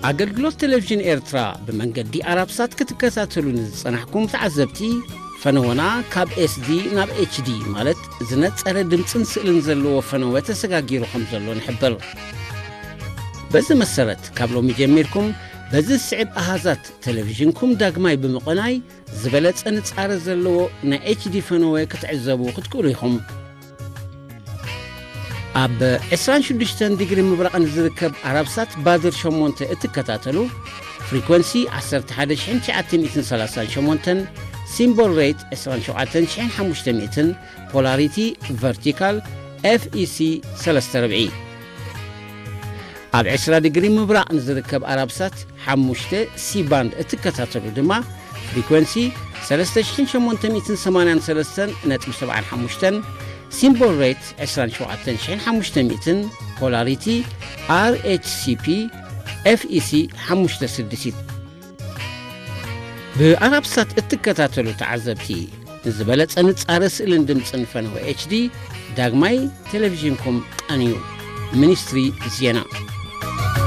አገልግሎት ቴሌቪዥን ኤርትራ በመንገዲ አራብሳት ክትከታተሉን ዝጸናሕኩም ተዓዘብቲ ፈነወና ካብ SD ናብ HD ማለት ዝነጸረ ድምጽን ስእልን ዘለዎ ፈነወ ተሰጋጊሩ ከም ዘሎ ንሕብር በዚህ መሰረት ካብ ሎሚ ጀሚርኩም በዚህ ስዕብ አሃዛት ቴሌቪዥንኩም ዳግማይ ብምቕናይ ዝበለጸ ንጻረ ዘለዎ ና HD ፈነወ ክትዕዘቡ ክትክእሉ ኢኹም ኣብ 26 ዲግሪ ምብራቕን ዝርከብ አራብሳት ባድር 8 እትከታተሉ ፍሪኩዌንሲ 11938 ሲምቦል ሬት 27500 ፖላሪቲ ቨርቲካል FEC 340 ኣብ 20 ዲግሪ ምብራቕን ዝርከብ አራብሳት 5 ሲ ባንድ እትከታተሉ ድማ ፍሪኩዌንሲ 3883.75 ሲምቦል ሬት 27500 ፖላሪቲ RHCP FEC 56 በአራብሳት እትከታተሉ ተዓዘብቲ ዝበለጸ ንጻረ ስእልን ድምጽን ፈነወ HD ዳግማይ ቴሌቪዥንኩም ቀንዩ ሚኒስትሪ ዜና